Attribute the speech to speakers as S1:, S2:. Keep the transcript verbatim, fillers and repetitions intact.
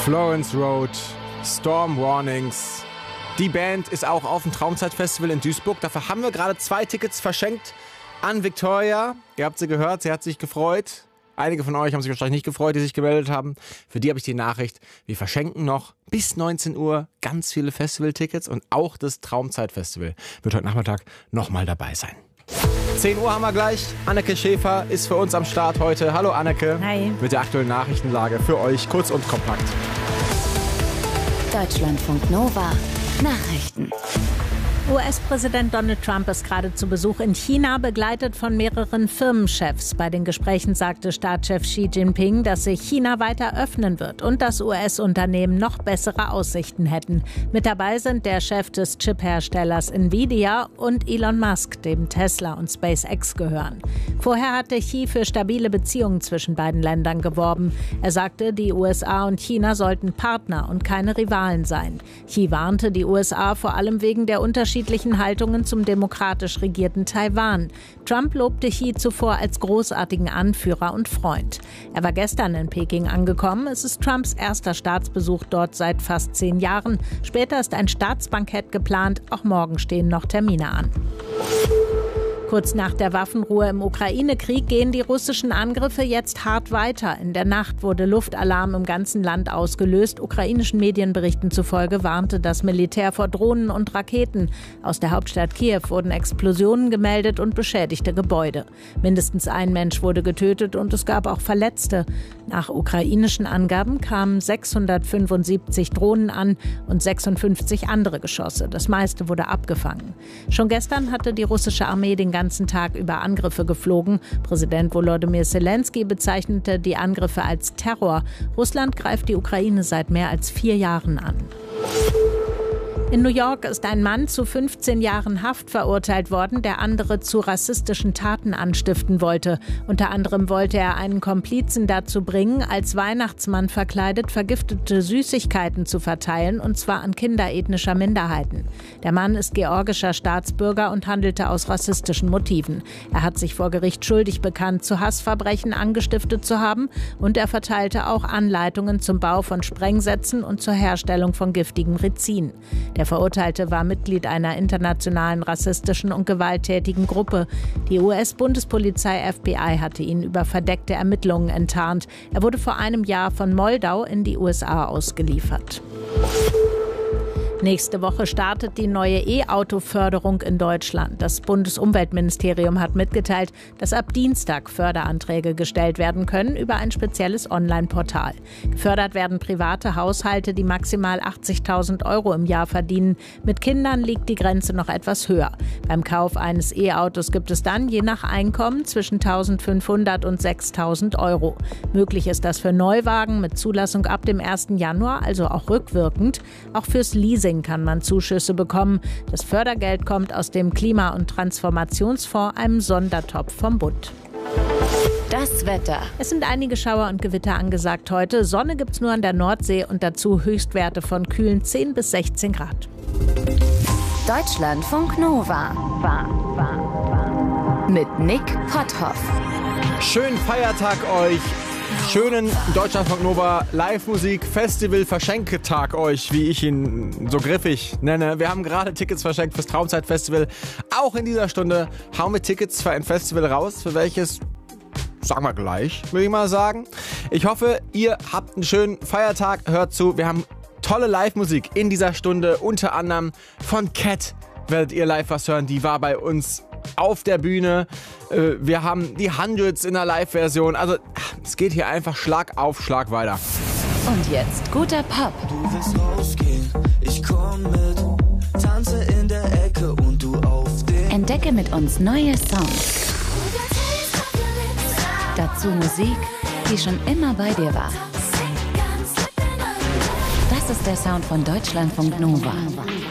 S1: Florence Road, Storm Warnings. Die Band ist auch auf dem Traumzeit-Festival in Duisburg. Dafür haben wir gerade zwei Tickets verschenkt an Victoria. Ihr habt sie gehört, sie hat sich gefreut. Einige von euch haben sich wahrscheinlich nicht gefreut, die sich gemeldet haben. Für die habe ich die Nachricht, wir verschenken noch bis neunzehn Uhr ganz viele Festivaltickets und auch das Traumzeit-Festival wird heute Nachmittag nochmal dabei sein. zehn Uhr haben wir gleich. Anneke Schäfer ist für uns am Start heute. Hallo Anneke.
S2: Hi.
S1: Mit der aktuellen Nachrichtenlage für euch kurz und kompakt.
S3: Deutschlandfunk Nova Nachrichten.
S2: U S-Präsident Donald Trump ist gerade zu Besuch in China, begleitet von mehreren Firmenchefs. Bei den Gesprächen sagte Staatschef Xi Jinping, dass sich China weiter öffnen wird und dass U S-Unternehmen noch bessere Aussichten hätten. Mit dabei sind der Chef des Chip-Herstellers Nvidia und Elon Musk, dem Tesla und SpaceX gehören. Vorher hatte Xi für stabile Beziehungen zwischen beiden Ländern geworben. Er sagte, die U S A und China sollten Partner und keine Rivalen sein. Xi warnte die U S A vor allem wegen der unterschiedlichen Haltungen zum demokratisch regierten Taiwan. Trump lobte Xi zuvor als großartigen Anführer und Freund. Er war gestern in Peking angekommen. Es ist Trumps erster Staatsbesuch dort seit fast zehn Jahren. Später ist ein Staatsbankett geplant. Auch morgen stehen noch Termine an. Kurz nach der Waffenruhe im Ukraine-Krieg gehen die russischen Angriffe jetzt hart weiter. In der Nacht wurde Luftalarm im ganzen Land ausgelöst. Ukrainischen Medienberichten zufolge warnte das Militär vor Drohnen und Raketen. Aus der Hauptstadt Kiew wurden Explosionen gemeldet und beschädigte Gebäude. Mindestens ein Mensch wurde getötet und es gab auch Verletzte. Nach ukrainischen Angaben kamen sechshundertfünfundsiebzig Drohnen an und sechsundfünfzig andere Geschosse. Das meiste wurde abgefangen. Schon gestern hatte die russische Armee den ganzen Tag über Angriffe geflogen. Präsident Volodymyr Zelensky bezeichnete die Angriffe als Terror. Russland greift die Ukraine seit mehr als vier Jahren an. In New York ist ein Mann zu fünfzehn Jahren Haft verurteilt worden, der andere zu rassistischen Taten anstiften wollte. Unter anderem wollte er einen Komplizen dazu bringen, als Weihnachtsmann verkleidet vergiftete Süßigkeiten zu verteilen, und zwar an Kinder ethnischer Minderheiten. Der Mann ist georgischer Staatsbürger und handelte aus rassistischen Motiven. Er hat sich vor Gericht schuldig bekannt, zu Hassverbrechen angestiftet zu haben, und er verteilte auch Anleitungen zum Bau von Sprengsätzen und zur Herstellung von giftigem Rizin. Der Verurteilte war Mitglied einer internationalen rassistischen und gewalttätigen Gruppe. Die U S-Bundespolizei F B I hatte ihn über verdeckte Ermittlungen enttarnt. Er wurde vor einem Jahr von Moldau in die U S A ausgeliefert. Nächste Woche startet die neue E-Auto-Förderung in Deutschland. Das Bundesumweltministerium hat mitgeteilt, dass ab Dienstag Förderanträge gestellt werden können über ein spezielles Online-Portal. Gefördert werden private Haushalte, die maximal achtzigtausend Euro im Jahr verdienen. Mit Kindern liegt die Grenze noch etwas höher. Beim Kauf eines E-Autos gibt es dann je nach Einkommen zwischen eintausendfünfhundert und sechstausend Euro. Möglich ist das für Neuwagen mit Zulassung ab dem ersten Januar, also auch rückwirkend. Auch fürs Leasing kann man Zuschüsse bekommen. Das Fördergeld kommt aus dem Klima- und Transformationsfonds, einem Sondertopf vom Bund.
S3: Das Wetter.
S2: Es sind einige Schauer und Gewitter angesagt heute. Sonne gibt's nur an der Nordsee und dazu Höchstwerte von kühlen zehn bis sechzehn Grad.
S3: Deutschlandfunk Nova. Mit Nick Potthoff.
S1: Schönen Feiertag euch. Schönen Deutschlandfunk Nova Live-Musik Festival Verschenketag euch, wie ich ihn so griffig nenne. Wir haben gerade Tickets verschenkt fürs Traumzeit-Festival. Auch in dieser Stunde hauen wir Tickets für ein Festival raus, für welches sagen wir gleich, würde ich mal sagen. Ich hoffe, ihr habt einen schönen Feiertag. Hört zu, wir haben tolle Live-Musik in dieser Stunde. Unter anderem von Cat werdet ihr live was hören. Die war bei uns auf der Bühne. Wir haben die Hundreds in der Live-Version. Also es geht hier einfach Schlag auf Schlag weiter.
S3: Und jetzt guter Pop.
S4: Du willst rausgehen, ich komm mit. Tanze in der Ecke und du auf den.
S3: Entdecke mit uns neue Songs. Dazu Musik, die schon immer bei dir war. Das ist der Sound von Deutschlandfunk Nova.